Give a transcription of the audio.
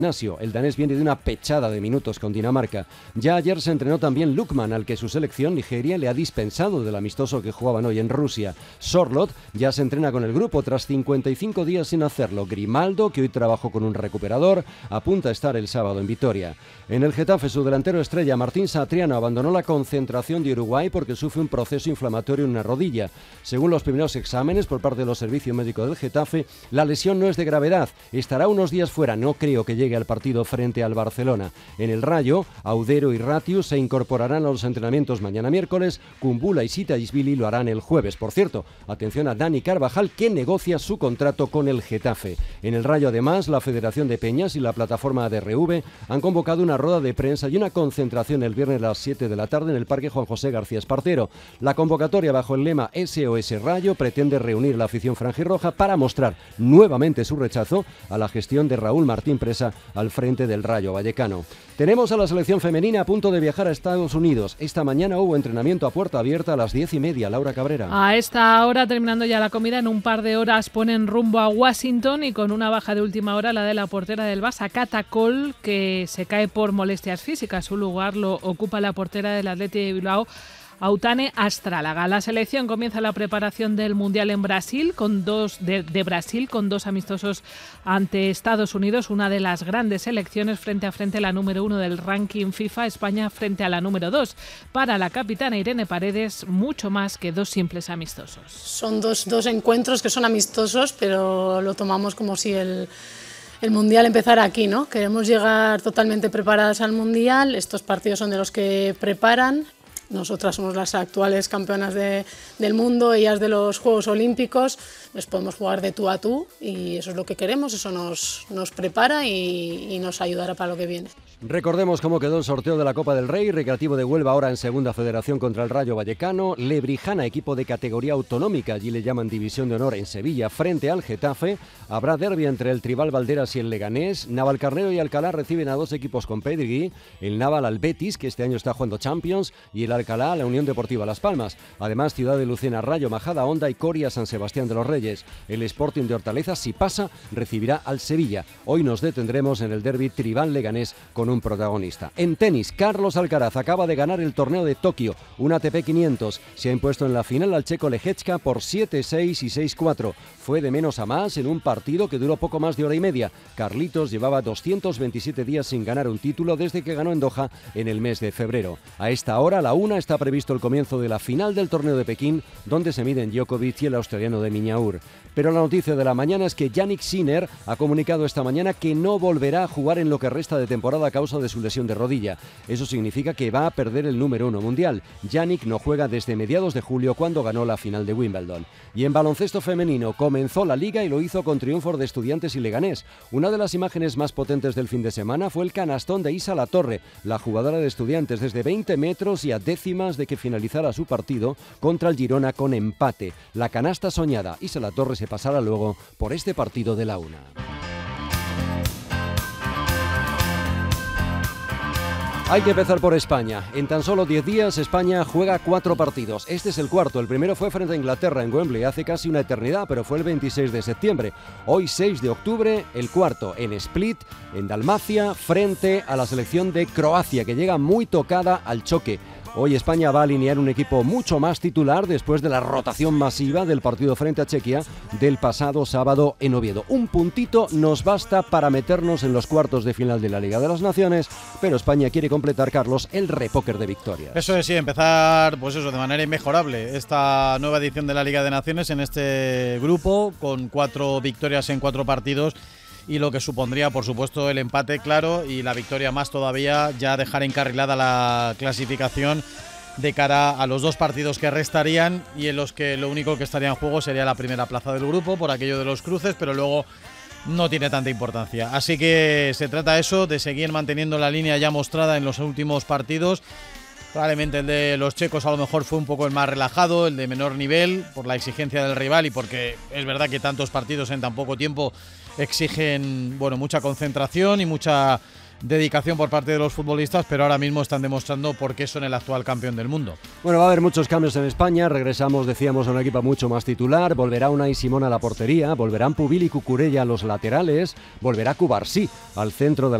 gimnasio. El danés viene de una pechada de minutos con Dinamarca. Ya ayer se entrenó también Lukman, al que su selección Nigeria le ha dispensado del amistoso que jugaban hoy en Rusia. Sorloth ya se entrena con el grupo tras 55 días sin hacerlo. Grimaldo, que hoy trabajó con un recuperador, apunta a estar el sábado en Vitoria. En el Getafe, su delantero estrella Martín Satriano abandonó la concentración de Uruguay porque sufre un proceso inflamatorio en una rodilla. Según los primeros exámenes por parte de los servicios médicos del Getafe, la lesión no es de gravedad. Estará unos días fuera, no creo que llegue al partido frente al Barcelona. En el Rayo, Audero y Ratius se incorporarán a los entrenamientos mañana miércoles, Kumbula y Sitaisvili lo harán el jueves. Por cierto, atención a Dani Carvajal, que negocia su contrato con el Getafe. En el Rayo, además, la Federación de Peñas y la plataforma ADRV han convocado una rueda de prensa y una concentración el viernes a las 7 de la tarde en el Parque Juan José García Espartero. La convocatoria bajo el lema SOS Rayo pretende reunir la afición franjirroja para mostrar nuevamente su rechazo a la gestión de Raúl Martín Presa al frente del Rayo Vallecano. Tenemos a la selección femenina a punto de viajar a Estados Unidos. Esta mañana hubo entrenamiento a puerta abierta a las 10:30. Laura Cabrera. A esta hora, terminando ya la comida, en un par de horas ponen rumbo a Washington y con una baja de última hora, la de la portera del Barça, Cata Coll, que se cae por molestias físicas. Su lugar lo ocupa la portera del Athletic de Bilbao, Autane Astralaga. La selección comienza la preparación del Mundial en Brasil con dos amistosos ante Estados Unidos, una de las grandes selecciones frente a frente, la número 1 del ranking FIFA, España frente a la número 2. Para la capitana Irene Paredes, mucho más que dos simples amistosos. Son dos encuentros que son amistosos, pero lo tomamos como si el Mundial empezara aquí, ¿no? Queremos llegar totalmente preparadas al Mundial. Estos partidos son de los que preparan. Nosotras somos las actuales campeonas del mundo, ellas de los Juegos Olímpicos. Les podemos jugar de tú a tú y eso es lo que queremos, eso nos prepara y nos ayudará para lo que viene. Recordemos cómo quedó el sorteo de la Copa del Rey. Recreativo de Huelva ahora en Segunda Federación contra el Rayo Vallecano. Lebrijana, equipo de categoría autonómica, allí le llaman División de Honor, en Sevilla, frente al Getafe. Habrá derbi entre el Tribal Valderas y el Leganés. Navalcarnero y Alcalá reciben a dos equipos con pedigree. El Naval al Betis, que este año está jugando Champions, y el Alcalá a la Unión Deportiva Las Palmas. Además, Ciudad de Lucena, Rayo Majada Honda y Coria San Sebastián de los Reyes. El Sporting de Hortaleza, si pasa, recibirá al Sevilla. Hoy nos detendremos en el derbi Tribal Leganés con un protagonista. En tenis, Carlos Alcaraz acaba de ganar el torneo de Tokio, un ATP 500. Se ha impuesto en la final al checo Leječka por 7-6 y 6-4. Fue de menos a más en un partido que duró poco más de hora y media. Carlitos llevaba 227 días sin ganar un título desde que ganó en Doha en el mes de febrero. A esta hora, a la 1, está previsto el comienzo de la final del torneo de Pekín, donde se miden Djokovic y el australiano de Miñaur. Pero la noticia de la mañana es que Jannik Sinner ha comunicado esta mañana que no volverá a jugar en lo que resta de temporada a causa de su lesión de rodilla. Eso significa que va a perder el número 1 mundial. Jannik no juega desde mediados de julio, cuando ganó la final de Wimbledon. Y en baloncesto femenino comenzó la liga y lo hizo con triunfos de Estudiantes y Leganés. Una de las imágenes más potentes del fin de semana fue el canastón de Isa Latorre, la jugadora de Estudiantes, desde 20 metros y a décimas de que finalizara su partido contra el Girona con empate. La canasta soñada. Isa Latorre se pasará luego por este partido de la 1. Hay que empezar por España. En tan solo 10 días España juega 4 partidos. Este es el cuarto. El primero fue frente a Inglaterra en Wembley hace casi una eternidad, pero fue el 26 de septiembre. Hoy, 6 de octubre, el cuarto en Split, en Dalmacia, frente a la selección de Croacia, que llega muy tocada al choque. Hoy España va a alinear un equipo mucho más titular después de la rotación masiva del partido frente a Chequia del pasado sábado en Oviedo. Un puntito nos basta para meternos en los cuartos de final de la Liga de las Naciones, pero España quiere completar, Carlos, el repóquer de victorias. Eso es, sí, empezar de manera inmejorable esta nueva edición de la Liga de Naciones en este grupo, con 4 victorias en 4 partidos. Y lo que supondría, por supuesto, el empate, claro, y la victoria más todavía, ya dejar encarrilada la clasificación de cara a los 2 partidos que restarían y en los que lo único que estaría en juego sería la primera plaza del grupo por aquello de los cruces, pero luego no tiene tanta importancia. Así que se trata eso, de seguir manteniendo la línea ya mostrada en los últimos partidos. Probablemente el de los checos a lo mejor fue un poco el más relajado, el de menor nivel, por la exigencia del rival y porque es verdad que tantos partidos en tan poco tiempo exigen mucha concentración y mucha dedicación por parte de los futbolistas, pero ahora mismo están demostrando por qué son el actual campeón del mundo. Bueno, va a haber muchos cambios en España. Regresamos, decíamos, a un equipo mucho más titular. Volverá Unai Simón a la portería, volverán Pubil y Cucurella a los laterales, volverá Cubarsí al centro de la